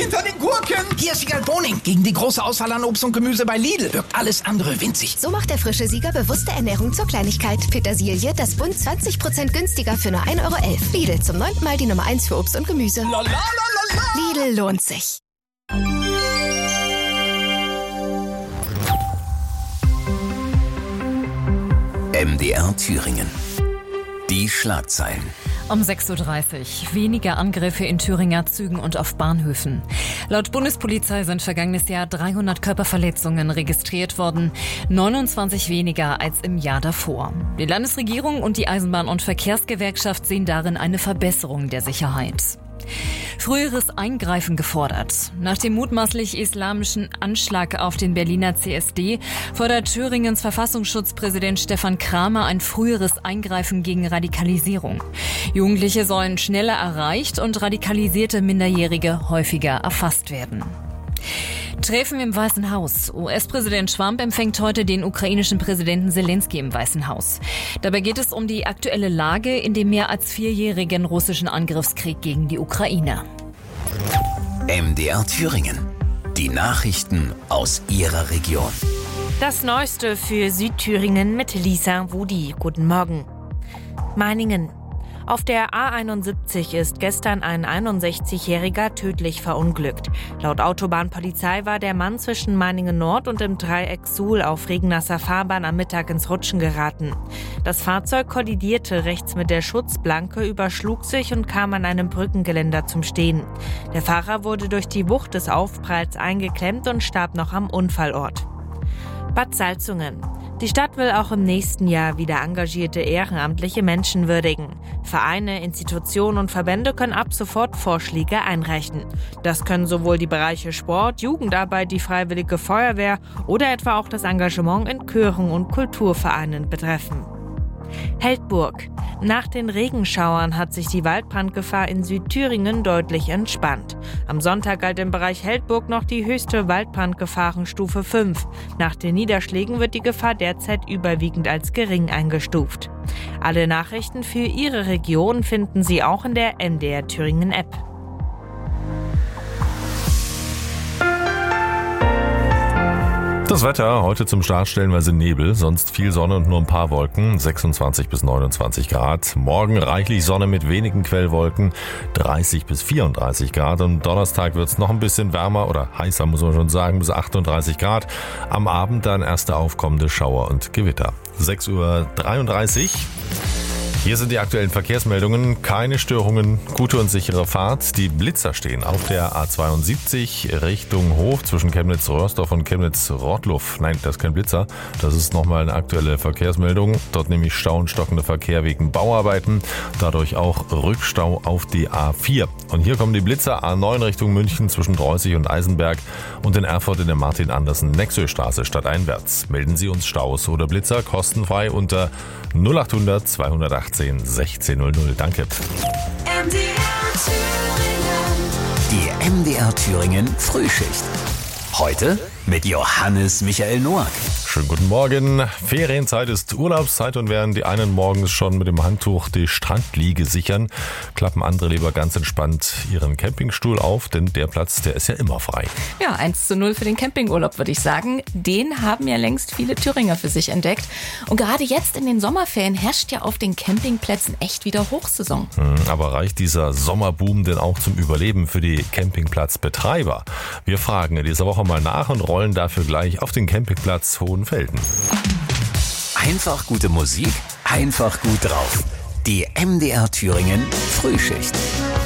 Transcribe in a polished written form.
hinter den Gurken. Hier ist Sieger Boning. Gegen die große Auswahl an Obst und Gemüse bei Lidl wirkt alles andere winzig. So macht der frische Sieger bewusste Ernährung zur Kleinigkeit. Petersilie, das Bund 20% günstiger für nur 1,11 €. Lidl, zum 9. Mal die Nummer 1 für Obst und Gemüse. Lidl lohnt sich. MDR Thüringen. Die Schlagzeilen. Um 6:30 Uhr. Weniger Angriffe in Thüringer Zügen und auf Bahnhöfen. Laut Bundespolizei sind vergangenes Jahr 300 Körperverletzungen registriert worden. 29 weniger als im Jahr davor. Die Landesregierung und die Eisenbahn- und Verkehrsgewerkschaft sehen darin eine Verbesserung der Sicherheit. Früheres Eingreifen gefordert. Nach dem mutmaßlich islamischen Anschlag auf den Berliner CSD fordert Thüringens Verfassungsschutzpräsident Stefan Kramer ein früheres Eingreifen gegen Radikalisierung. Jugendliche sollen schneller erreicht und radikalisierte Minderjährige häufiger erfasst werden. Treffen im Weißen Haus. US-Präsident Trump empfängt heute den ukrainischen Präsidenten Selenskyj im Weißen Haus. Dabei geht es um die aktuelle Lage in dem mehr als 4-jährigen russischen Angriffskrieg gegen die Ukraine. MDR Thüringen. Die Nachrichten aus Ihrer Region. Das Neueste für Südthüringen mit Lisa Wudi. Guten Morgen. Meiningen. Auf der A71 ist gestern ein 61-Jähriger tödlich verunglückt. Laut Autobahnpolizei war der Mann zwischen Meiningen Nord und dem Dreieck Suhl auf regennasser Fahrbahn am Mittag ins Rutschen geraten. Das Fahrzeug kollidierte rechts mit der Schutzblanke, überschlug sich und kam an einem Brückengeländer zum Stehen. Der Fahrer wurde durch die Wucht des Aufpralls eingeklemmt und starb noch am Unfallort. Bad Salzungen. Die Stadt will auch im nächsten Jahr wieder engagierte ehrenamtliche Menschen würdigen. Vereine, Institutionen und Verbände können ab sofort Vorschläge einreichen. Das können sowohl die Bereiche Sport, Jugendarbeit, die Freiwillige Feuerwehr oder etwa auch das Engagement in Chören und Kulturvereinen betreffen. Heldburg. Nach den Regenschauern hat sich die Waldbrandgefahr in Südthüringen deutlich entspannt. Am Sonntag galt im Bereich Heldburg noch die höchste Waldbrandgefahrenstufe 5. Nach den Niederschlägen wird die Gefahr derzeit überwiegend als gering eingestuft. Alle Nachrichten für Ihre Region finden Sie auch in der MDR Thüringen App. Das Wetter heute zum Start stellenweise Nebel, sonst viel Sonne und nur ein paar Wolken, 26 bis 29 Grad. Morgen reichlich Sonne mit wenigen Quellwolken, 30 bis 34 Grad. Und Donnerstag wird es noch ein bisschen wärmer oder heißer, muss man schon sagen, bis 38 Grad. Am Abend dann erste aufkommende Schauer und Gewitter. 6:33 Uhr. Hier sind die aktuellen Verkehrsmeldungen. Keine Störungen, gute und sichere Fahrt. Die Blitzer stehen auf der A72 Richtung Hof zwischen Chemnitz-Röhrsdorf und Chemnitz-Rottluff. Nein, das ist kein Blitzer. Das ist nochmal eine aktuelle Verkehrsmeldung. Dort nämlich Stau und stockender Verkehr wegen Bauarbeiten. Dadurch auch Rückstau auf die A4. Und hier kommen die Blitzer A9 Richtung München zwischen Dreußig und Eisenberg und in Erfurt in der Martin-Andersen-Nexö-Straße stadteinwärts. Melden Sie uns Staus oder Blitzer kostenfrei unter 0800 218 1600. Danke. Die MDR Thüringen Frühschicht. Heute mit Johannes Michael Noack. Schönen guten Morgen. Ferienzeit ist Urlaubszeit und während die einen morgens schon mit dem Handtuch die Strandliege sichern, klappen andere lieber ganz entspannt ihren Campingstuhl auf, denn der Platz, der ist ja immer frei. Ja, 1:0 für den Campingurlaub, würde ich sagen. Den haben ja längst viele Thüringer für sich entdeckt. Und gerade jetzt in den Sommerferien herrscht ja auf den Campingplätzen echt wieder Hochsaison. Aber reicht dieser Sommerboom denn auch zum Überleben für die Campingplatzbetreiber? Wir fragen in dieser Woche mal nach und rollen dafür gleich auf den Campingplatz Hohenfelden. Einfach gute Musik, einfach gut drauf. Die MDR Thüringen Frühschicht.